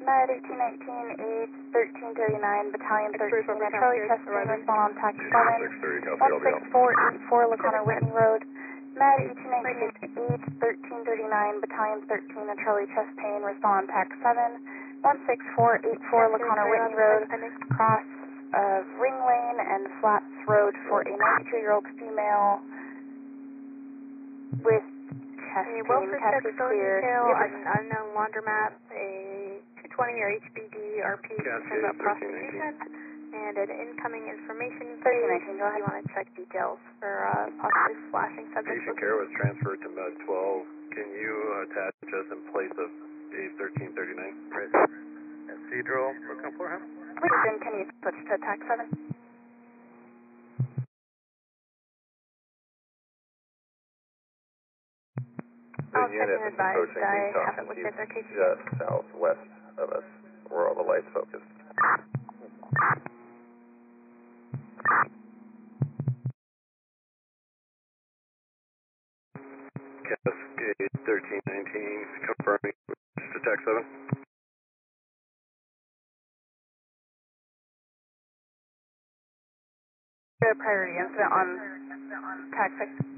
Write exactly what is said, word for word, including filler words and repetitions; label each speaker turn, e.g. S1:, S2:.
S1: Med eighteen nineteen, H thirteen thirty-nine, Battalion thirteen, a Charlie Chesterton, respond on tax seven, one six four eight four LaConner Whitney Road. Med eighteen nineteen, H thirteen thirty-nine, Battalion thirteen, a Charlie Chesterton, respond on tax seven, one six four eight four LaConner Whitney Road, cross of Ring Lane and Flats Road for a ninety-two-year-old female with chest
S2: A
S1: pain.
S2: welfare check
S1: Chest is
S2: phone
S1: clear.
S2: detail, an unknown laundromat, a two twenty or H B D R P concerned about prostitution, and an incoming information
S1: thirteen
S2: case.
S1: nineteen, go ahead.
S2: You want to check details for uh, possibly flashing subject.
S3: Patient care was transferred to Med twelve. Can you attach us in place of A thirteen thirty-nine? Right. Cathedral, looking for him?
S1: Please, then can you switch to tax seven?
S4: The
S2: I'll
S4: unit
S2: send you
S4: is
S2: advised.
S4: approaching
S2: I
S4: Lee
S2: haven't
S4: Thompson.
S2: looked at their case.
S4: He's just southwest of us, where all the lights focus.
S3: Cascade thirteen nineteen, confirming to tax seven.
S1: The priority incident on tax six.